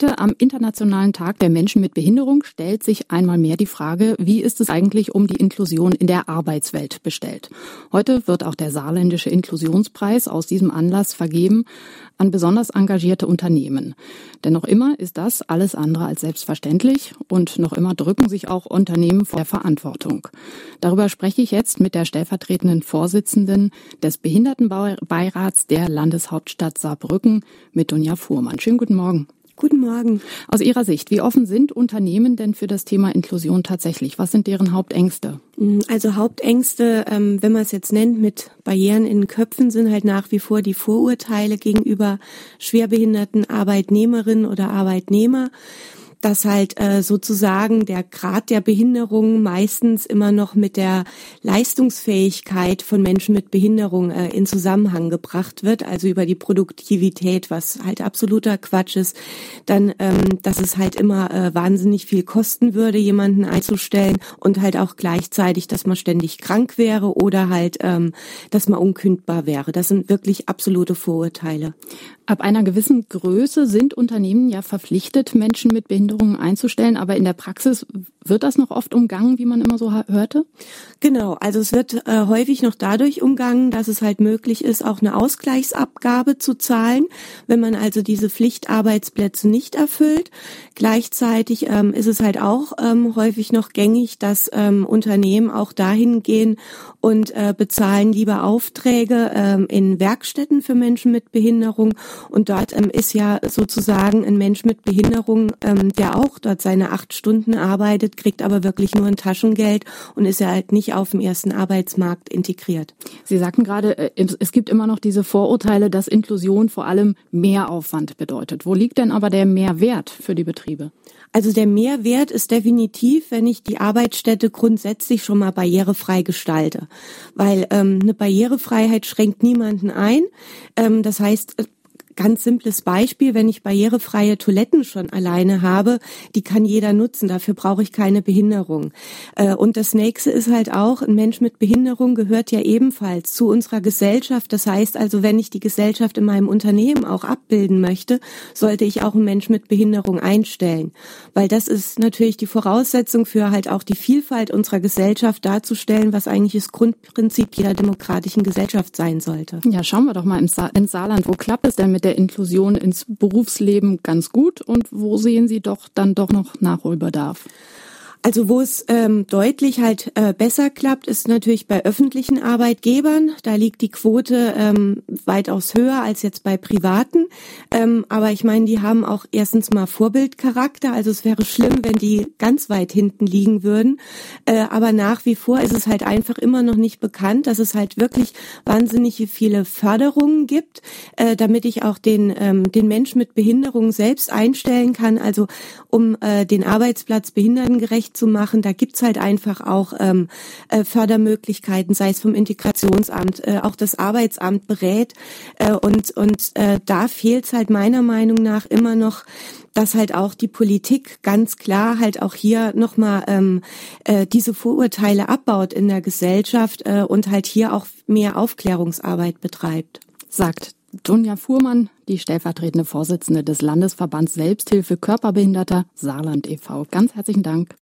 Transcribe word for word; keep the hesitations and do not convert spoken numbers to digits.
Heute am Internationalen Tag der Menschen mit Behinderung stellt sich einmal mehr die Frage, wie ist es eigentlich um die Inklusion in der Arbeitswelt bestellt? Heute wird auch der Saarländische Inklusionspreis aus diesem Anlass vergeben an besonders engagierte Unternehmen. Denn noch immer ist das alles andere als selbstverständlich und noch immer drücken sich auch Unternehmen vor der Verantwortung. Darüber spreche ich jetzt mit der stellvertretenden Vorsitzenden des Behindertenbeirats der Landeshauptstadt Saarbrücken, mit Dunja Fuhrmann. Schönen guten Morgen. Guten Morgen. Aus Ihrer Sicht, wie offen sind Unternehmen denn für das Thema Inklusion tatsächlich? Was sind deren Hauptängste? Also Hauptängste, ähm, wenn man es jetzt nennt, mit Barrieren in den Köpfen, sind halt nach wie vor die Vorurteile gegenüber schwerbehinderten Arbeitnehmerinnen oder Arbeitnehmer, dass halt äh, sozusagen der Grad der Behinderung meistens immer noch mit der Leistungsfähigkeit von Menschen mit Behinderung äh, in Zusammenhang gebracht wird, also über die Produktivität, was halt absoluter Quatsch ist. Dann, ähm, dass es halt immer äh, wahnsinnig viel kosten würde, jemanden einzustellen, und halt auch gleichzeitig, dass man ständig krank wäre oder halt, ähm, dass man unkündbar wäre. Das sind wirklich absolute Vorurteile. Ab einer gewissen Größe sind Unternehmen ja verpflichtet, Menschen mit Behinderungen einzustellen, aber in der Praxis wird das noch oft umgangen, wie man immer so hörte? Genau, also es wird äh, häufig noch dadurch umgangen, dass es halt möglich ist, auch eine Ausgleichsabgabe zu zahlen, wenn man also diese Pflichtarbeitsplätze nicht erfüllt. Gleichzeitig ähm, ist es halt auch ähm, häufig noch gängig, dass ähm, Unternehmen auch dahin gehen und äh, bezahlen lieber Aufträge ähm, in Werkstätten für Menschen mit Behinderung. Und dort ähm, ist ja sozusagen ein Mensch mit Behinderung, ähm, der auch dort seine acht Stunden arbeitet, kriegt aber wirklich nur ein Taschengeld und ist ja halt nicht auf dem ersten Arbeitsmarkt integriert. Sie sagten gerade, es gibt immer noch diese Vorurteile, dass Inklusion vor allem Mehraufwand bedeutet. Wo liegt denn aber der Mehrwert für die Betriebe? Also der Mehrwert ist definitiv, wenn ich die Arbeitsstätte grundsätzlich schon mal barrierefrei gestalte. Weil ähm, eine Barrierefreiheit schränkt niemanden ein. Ähm, das heißt, ganz simples Beispiel, wenn ich barrierefreie Toiletten schon alleine habe, die kann jeder nutzen, dafür brauche ich keine Behinderung. Und das nächste ist halt auch, ein Mensch mit Behinderung gehört ja ebenfalls zu unserer Gesellschaft. Das heißt also, wenn ich die Gesellschaft in meinem Unternehmen auch abbilden möchte, sollte ich auch einen Mensch mit Behinderung einstellen. Weil das ist natürlich die Voraussetzung für halt auch die Vielfalt unserer Gesellschaft darzustellen, was eigentlich das Grundprinzip jeder demokratischen Gesellschaft sein sollte. Ja, schauen wir doch mal ins, Sa- ins Saarland. Wo klappt es denn mit der Inklusion ins Berufsleben ganz gut und wo sehen Sie doch dann doch noch Nachholbedarf? Also wo es ähm, deutlich halt äh, besser klappt, ist natürlich bei öffentlichen Arbeitgebern. Da liegt die Quote ähm, weitaus höher als jetzt bei privaten. Ähm, aber ich meine, die haben auch erstens mal Vorbildcharakter. Also es wäre schlimm, wenn die ganz weit hinten liegen würden. Äh, aber nach wie vor ist es halt einfach immer noch nicht bekannt, dass es halt wirklich wahnsinnig viele Förderungen gibt, äh, damit ich auch den ähm, den Menschen mit Behinderung selbst einstellen kann. Also um äh, den Arbeitsplatz behindertengerecht zu machen. Da gibt's halt einfach auch ähm, äh, Fördermöglichkeiten, sei es vom Integrationsamt, äh, auch das Arbeitsamt berät. Äh, und und äh, da fehlt's halt meiner Meinung nach immer noch, dass halt auch die Politik ganz klar halt auch hier nochmal ähm, äh, diese Vorurteile abbaut in der Gesellschaft äh, und halt hier auch mehr Aufklärungsarbeit betreibt. Sagt Dunja Fuhrmann, die stellvertretende Vorsitzende des Landesverbands Selbsthilfe Körperbehinderter Saarland e V Ganz herzlichen Dank.